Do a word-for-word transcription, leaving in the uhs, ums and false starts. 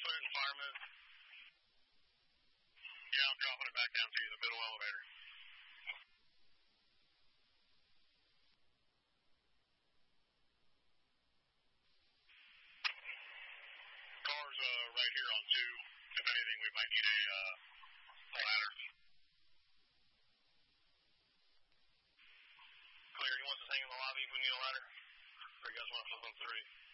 Clearing fireman. Yeah, I'm dropping it back down to you, the middle elevator. Car's uh, right here on two. If anything, we might need a, uh, a ladder. Clear. He wants us to hang in the lobby if we need a ladder? Or you guys want to flip on three?